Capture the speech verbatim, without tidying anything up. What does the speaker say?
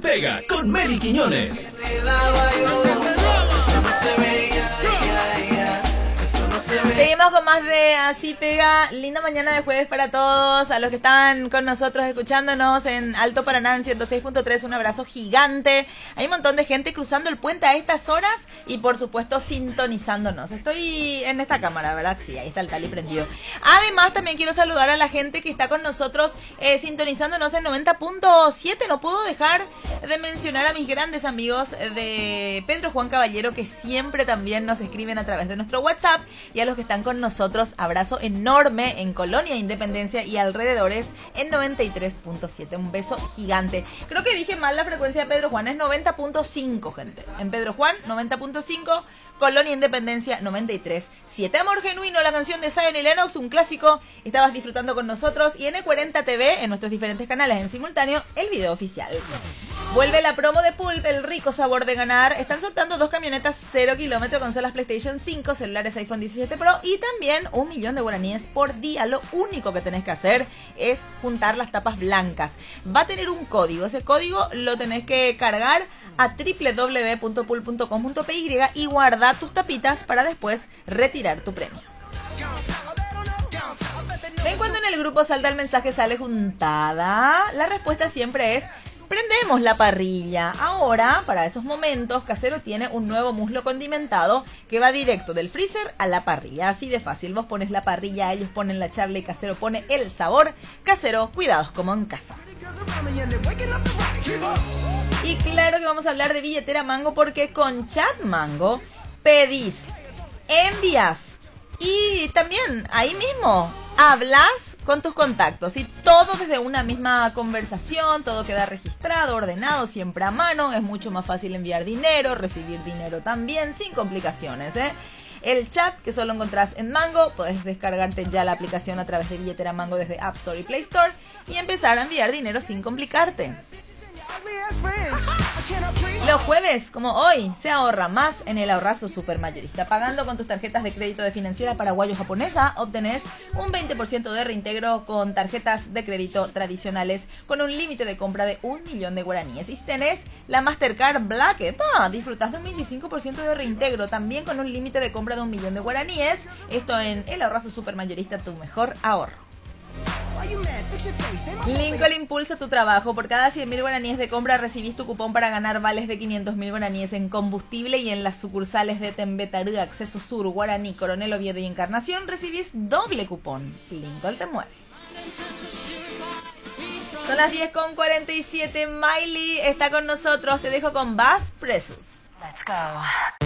Pega con Meli Quiñones. Seguimos con más de Así Pega. Linda mañana de jueves para todos. A los que están con nosotros escuchándonos en Alto Paraná en ciento seis punto tres, un abrazo gigante. Hay un montón de gente cruzando el puente a estas horas y por supuesto sintonizándonos. Estoy en esta cámara, ¿verdad? Sí, ahí está el tali prendido. Además también quiero saludar a la gente que está con nosotros eh, sintonizándonos en noventa punto siete. No puedo dejar de mencionar a mis grandes amigos de Pedro Juan Caballero, que siempre también nos escriben a través de nuestro WhatsApp, y a los que están con nosotros, abrazo enorme en Colonia Independencia y alrededores en noventa y tres punto siete. Un beso gigante. Creo que dije mal la frecuencia de Pedro Juan, es noventa punto cinco, gente. En Pedro Juan, noventa punto cinco, Colonia Independencia, noventa y tres punto siete. Amor Genuino, la canción de Zion y Lennox, un clásico. Estabas disfrutando con nosotros. Y en E cuarenta T V, en nuestros diferentes canales en simultáneo, el video oficial. Vuelve la promo de Pulp, el rico sabor de ganar. Están soltando dos camionetas cero kilómetros, consolas PlayStation cinco, celulares iPhone diecisiete Pro y también un millón de guaraníes por día. Lo único que tenés que hacer es juntar las tapas blancas. Va a tener un código. Ese código lo tenés que cargar a doble u doble u doble u punto pulp punto com punto p y y guarda tus tapitas para después retirar tu premio. ¿Ven cuando en el grupo salta el mensaje sale juntada? La respuesta siempre es: prendemos la parrilla. Ahora, para esos momentos, Casero tiene un nuevo muslo condimentado que va directo del freezer a la parrilla. Así de fácil. Vos pones la parrilla, ellos ponen la charla y Casero pone el sabor. Casero, cuidados como en casa. Y claro que vamos a hablar de billetera Mango, porque con Chat Mango pedís, envías y también ahí mismo hablas con tus contactos, y todo desde una misma conversación. Todo queda registrado, ordenado, siempre a mano. Es mucho más fácil enviar dinero, recibir dinero también, sin complicaciones, ¿eh? El chat, que solo encontrás en Mango. Podés descargarte ya la aplicación a través de billetera Mango desde App Store y Play Store y empezar a enviar dinero sin complicarte. Los jueves, como hoy, se ahorra más en el Ahorrazo Supermayorista. Pagando con tus tarjetas de crédito de Financiera Paraguayo-Japonesa, obtenés un veinte por ciento de reintegro con tarjetas de crédito tradicionales con un límite de compra de un millón de guaraníes. Y si tenés la Mastercard Black, ¡epa!, disfrutás de un veinticinco por ciento de reintegro, también con un límite de compra de un millón de guaraníes. Esto en el Ahorrazo Supermayorista, tu mejor ahorro. Lincoln impulsa tu trabajo. Por cada cien mil guaraníes de compra recibís tu cupón para ganar vales de quinientos mil guaraníes en combustible, y en las sucursales de Tembetarú, Acceso Sur, Guaraní, Coronel Oviedo y Encarnación recibís doble cupón. Lincoln te mueve. Son las diez con cuarenta y siete. Miley está con nosotros. Te dejo con Bass Precious. Let's go.